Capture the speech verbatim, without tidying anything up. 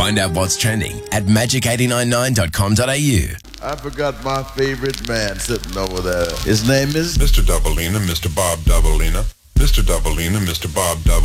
Find out what's trending at magic eight nine nine dot com dot a u. I forgot my favorite man sitting over there. His name is Mister Doubleina, Mister Bob Doubleina. Mister Doubleina, Mister Bob Doubleina.